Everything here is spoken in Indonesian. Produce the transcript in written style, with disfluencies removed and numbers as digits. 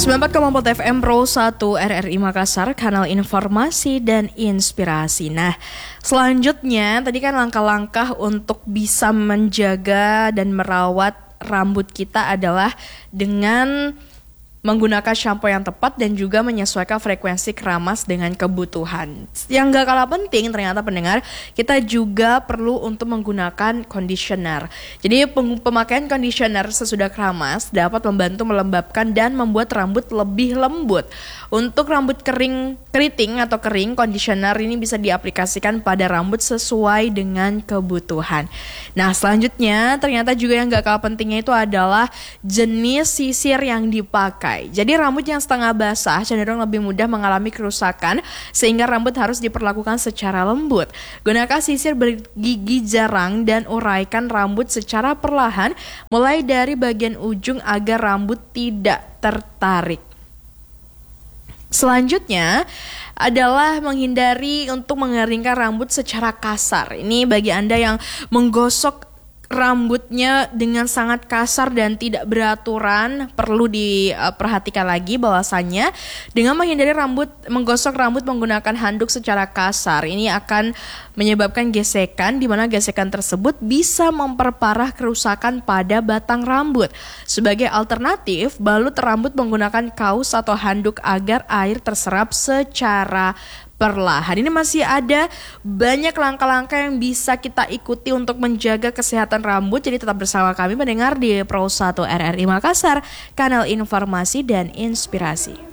94,4 FM Pro 1 RRI Makassar, kanal informasi dan inspirasi. Nah, selanjutnya tadi kan langkah-langkah untuk bisa menjaga dan merawat rambut kita adalah dengan menggunakan shampoo yang tepat dan juga menyesuaikan frekuensi keramas dengan kebutuhan. Yang gak kalah penting ternyata pendengar, kita juga perlu untuk menggunakan conditioner. Jadi pemakaian conditioner sesudah keramas dapat membantu melembabkan dan membuat rambut lebih lembut. Untuk rambut keriting atau kering, conditioner ini bisa diaplikasikan pada rambut sesuai dengan kebutuhan. Nah, selanjutnya ternyata juga yang gak kalah pentingnya itu adalah jenis sisir yang dipakai. Jadi rambut yang setengah basah cenderung lebih mudah mengalami kerusakan sehingga rambut harus diperlakukan secara lembut. Gunakan sisir bergigi jarang dan uraikan rambut secara perlahan mulai dari bagian ujung agar rambut tidak tertarik. Selanjutnya adalah menghindari untuk mengeringkan rambut secara kasar. Ini bagi Anda yang menggosok rambutnya dengan sangat kasar dan tidak beraturan, perlu diperhatikan lagi bahwasannya dengan menghindari menggosok rambut menggunakan handuk secara kasar ini akan menyebabkan gesekan, di mana gesekan tersebut bisa memperparah kerusakan pada batang rambut. Sebagai alternatif, balut rambut menggunakan kaus atau handuk agar air terserap secara perlahan. Ini masih ada banyak langkah-langkah yang bisa kita ikuti untuk menjaga kesehatan rambut. Jadi tetap bersama kami mendengar di Pro 1 RRI Makassar, kanal informasi dan inspirasi.